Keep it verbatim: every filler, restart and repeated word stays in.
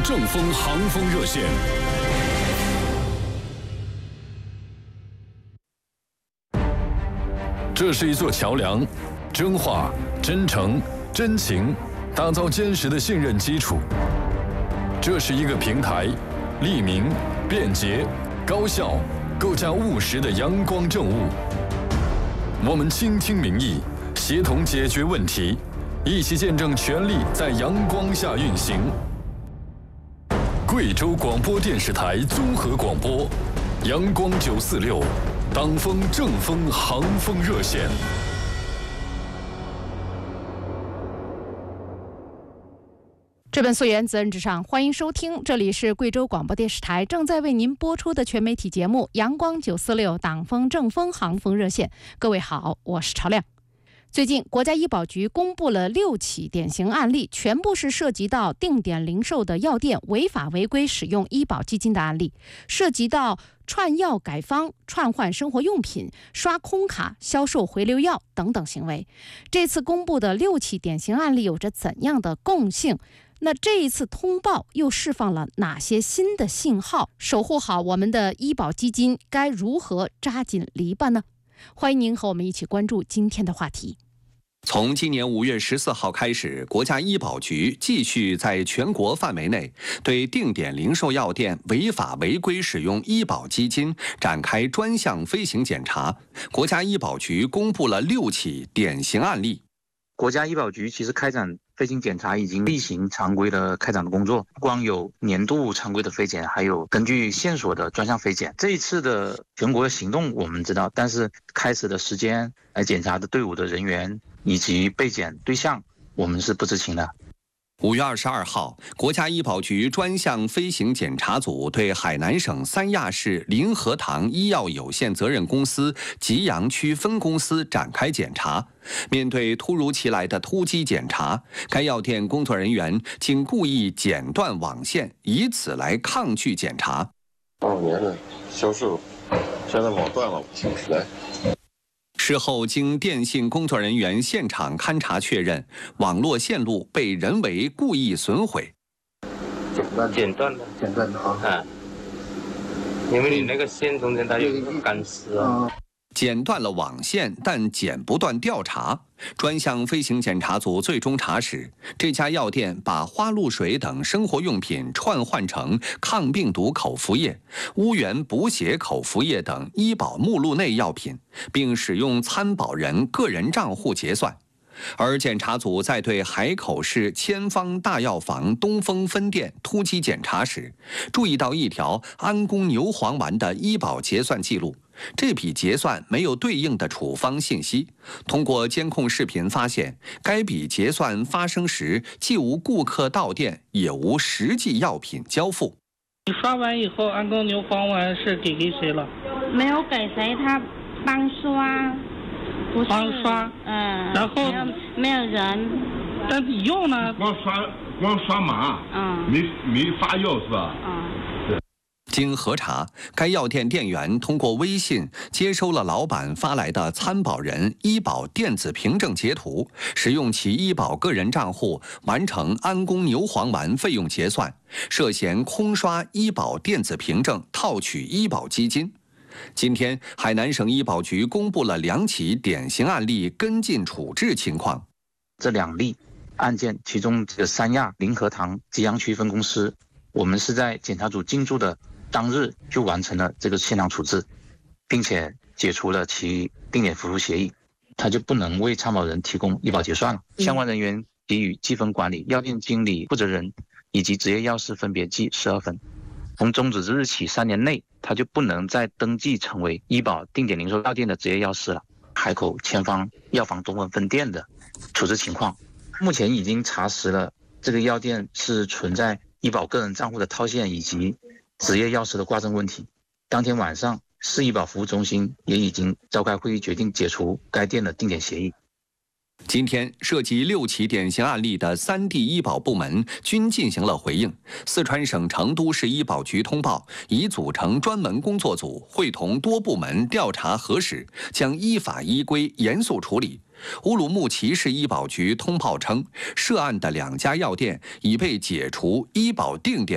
正风航风热线。这是一座桥梁，真话、真诚、真情，打造坚实的信任基础。这是一个平台，利民、便捷、高效，构架务实的阳光政务。我们倾听民意，协同解决问题，一起见证权力在阳光下运行。贵州广播电视台综合广播，阳光九四六，党风正风航风热线。 这本溯源责任至上，欢迎收听，这里是贵州广播电视台正在为您播出的全媒体节目《阳光九四六党风正风航风热线》。各位好，我是朝亮。最近，国家医保局公布了六起典型案例，全部是涉及到定点零售的药店违法违规使用医保基金的案例，涉及到串药改方、串换生活用品、刷空卡、销售回流药等等行为。这次公布的六起典型案例有着怎样的共性？那这一次通报又释放了哪些新的信号？守护好我们的医保基金，该如何扎紧篱笆呢？欢迎您和我们一起关注今天的话题。 从今年五月十四号开始，国家医保局继续在全国范围内对定点零售药店违法违规使用医保基金展开专项飞行检查。国家医保局公布了六起典型案例。 国家医保局其实开展飞行检查已经例行常规的开展的工作，不光有年度常规的飞检，还有根据线索的专项飞检。这一次的全国的行动我们知道，但是开始的时间、来检查的队伍的人员以及被检对象，我们是不知情的。 五月二十二号，国家医保局专项飞行检查组对海南省三亚市林和堂医药有限责任公司吉阳区分公司展开检查。面对突如其来的突击检查，该药店工作人员竟故意剪断网线，以此来抗拒检查。 二五年的销售，现在网断了，来。 事后，经电信工作人员现场勘查确认，网络线路被人为故意损毁。 剪断，剪断了， 剪断的啊！ 啊，因为你那个线中间它有一个钢丝啊。 剪断了网线，但剪不断调查。专项飞行检查组最终查实，这家药店把花露水等生活用品串换成抗病毒口服液、乌源补血口服液等医保目录内药品，并使用参保人个人账户结算。而检查组在对海口市千方大药房东风分店突击检查时，注意到一条安宫牛黄丸的医保结算记录。这笔结算没有对应的处方信息。通过监控视频发现，该笔结算发生时既无顾客到店，也无实际药品交付。 你刷完以后，安宫牛黄丸是给给谁了？ 没有给谁，他帮刷，不是帮刷。 嗯。 然后没有没有人。 但你用呢？ 光刷光刷码。 嗯。 没没发药是吧？ 嗯。 经核查，该药店店员通过微信接收了老板发来的参保人医保电子凭证截图，使用其医保个人账户完成安宫牛黄丸费用结算，涉嫌空刷医保电子凭证套取医保基金。今天，海南省医保局公布了两起典型案例跟进处置情况。 这两例案件，其中这个三亚林和堂吉阳区分公司，我们是在检查组进驻的当日就完成了这个现场处置，并且解除了其定点服务协议，他就不能为参保人提供医保结算了。相关人员给予记分管理、药店经理、负责人以及执业药师分别记十二分。从终止之日起三年内，他就不能再登记成为医保定点零售药店的执业药师了。海口千方药房东风分店的处置情况，目前已经查实了这个药店是存在医保个人账户的套现以及执业药师的挂证问题。当天晚上，市医保服务中心也已经召开会议，决定解除该店的定点协议。 今天，涉及六起典型案例的三地医保部门均进行了回应。四川省成都市医保局通报，已组成专门工作组，会同多部门调查核实，将依法依规严肃处理。乌鲁木齐市医保局通报称，涉案的两家药店已被解除医保定点